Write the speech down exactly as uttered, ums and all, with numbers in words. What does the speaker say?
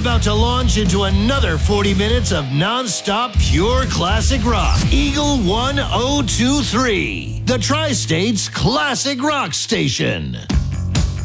about to launch into another forty minutes of non-stop pure classic rock. Eagle one oh two three, the Tri-State's classic rock station.